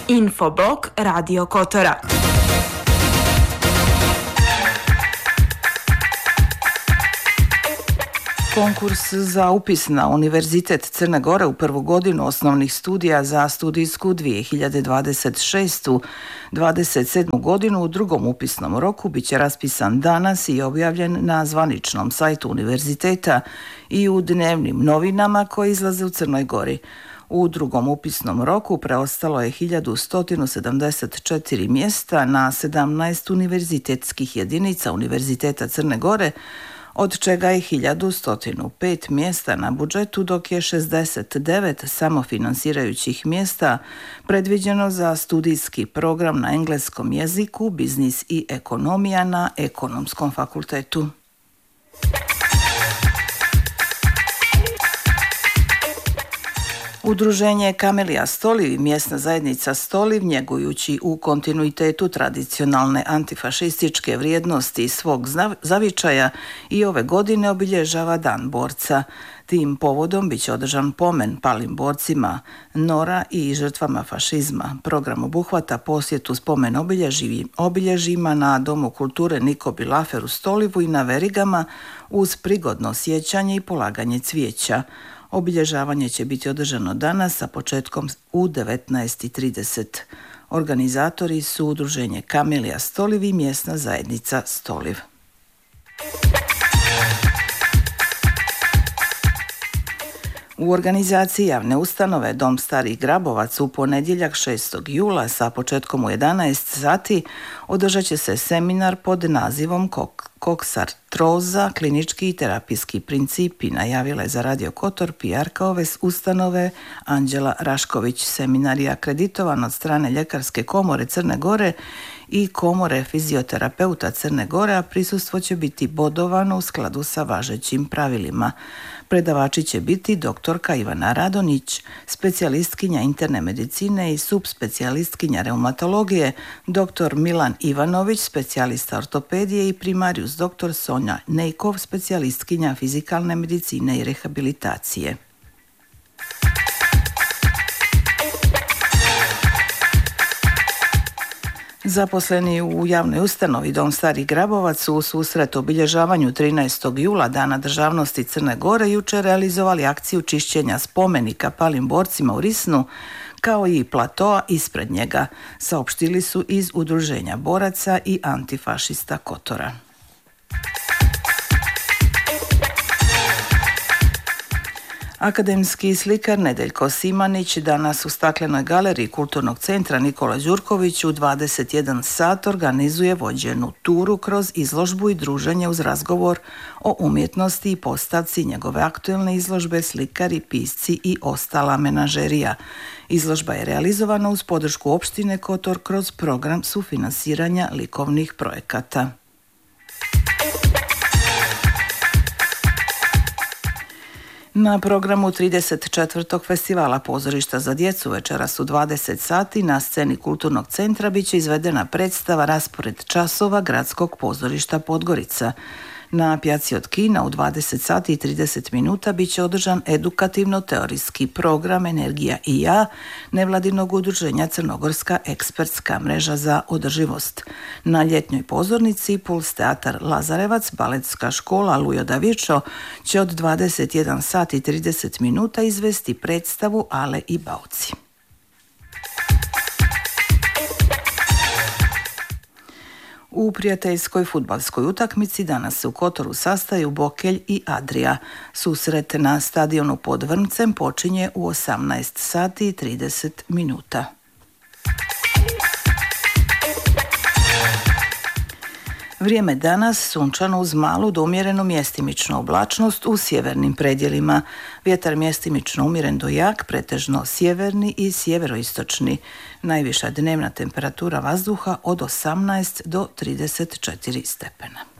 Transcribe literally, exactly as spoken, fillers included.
Infoblog Radio Kotora. Konkurs za upis na Univerzitet Crne Gore u prvu godinu osnovnih studija za studijsku dvije hiljade dvadeset šestu dvadeset sedmu godinu u drugom upisnom roku bit će raspisan danas i objavljen na zvaničnom sajtu univerziteta i u dnevnim novinama koje izlaze u Crnoj Gori. U drugom upisnom roku preostalo je hiljadu sto sedamdeset četiri mjesta na sedamnaest univerzitetskih jedinica Univerziteta Crne Gore, od čega je hiljadu sto pet mjesta na budžetu, dok je šezdeset devet samofinansirajućih mjesta predviđeno za studijski program na engleskom jeziku, biznis i ekonomija na Ekonomskom fakultetu. Udruženje Kamelija Stoliv i mjesna zajednica Stoliv, njegujući u kontinuitetu tradicionalne antifašističke vrijednosti svog zavičaja, i ove godine obilježava Dan borca. Tim povodom bit će održan pomen palim borcima Nora i žrtvama fašizma. Program obuhvata posjetu spomen obilježima na Domu kulture Niko Bilafer u Stolivu i na Verigama uz prigodno sjećanje i polaganje cvijeća. Obilježavanje će biti održano danas sa početkom u devetnaest trideset. Organizatori su Udruženje Kamelija Stoliv i mjesna zajednica Stoliv. U organizaciji javne ustanove Dom starih Grabovac u ponedjeljak šestog jula sa početkom u jedanaest sati održat će se seminar pod nazivom Koksartroza, klinički i terapijski principi, najavila je za Radio Kotor P R-ka ove ustanove Anđela Rašković. Seminar je akreditovan od strane Ljekarske komore Crne Gore i Komore fizioterapeuta Crne Gore, a prisustvo će biti bodovano u skladu sa važećim pravilima. Predavači će biti doktorka Ivana Radonić, specijalistkinja interne medicine i subspecijalistkinja reumatologije, doktor Milan Ivanović, specijalista ortopedije, i primarius doktor Sonja Nejkov, specijalistkinja fizikalne medicine i rehabilitacije. Zaposleni u javnoj ustanovi Dom starih Grabovac u susret obilježavanju trinaestog jula Dana državnosti Crne Gore jučer realizovali akciju čišćenja spomenika palim borcima u Risnu, kao i platoa ispred njega, saopštili su iz Udruženja boraca i antifašista Kotora. Akademski slikar Nedeljko Simanić danas u staklenoj galeriji Kulturnog centra Nikola Đurković u dvadeset jedan sat organizuje vođenu turu kroz izložbu i druženje uz razgovor o umjetnosti i postavci njegove aktuelne izložbe Slikari, pisci i ostala menažerija. Izložba je realizovana uz podršku opštine Kotor kroz program sufinansiranja likovnih projekata. Na programu trideset četvrtog festivala pozorišta za djecu večeras u dvadeset sati na sceni Kulturnog centra bit će izvedena predstava Raspored časova Gradskog pozorišta Podgorica. Na pjaci od kina u dvadeset sati i trideset minuta bit će održan edukativno-teorijski program Energija i ja nevladinog udruženja Crnogorska ekspertska mreža za održivost. Na ljetnjoj pozornici Puls teatar Lazarevac, baletska škola Lujo Davičo će od dvadeset jedan sat i trideset minuta izvesti predstavu Ale i Bauci. U prijateljskoj fudbalskoj utakmici danas se u Kotoru sastaju Bokelj i Adria. Susret na stadionu pod Vrmcem počinje u osamnaest sati i trideset minuta. Vrijeme danas sunčano uz malu do umjerenu mjestimičnu oblačnost u sjevernim predjelima. Vjetar mjestimično umjeren do jak, pretežno sjeverni i sjeveroistočni. Najviša dnevna temperatura vazduha od osamnaest do trideset četiri stepena.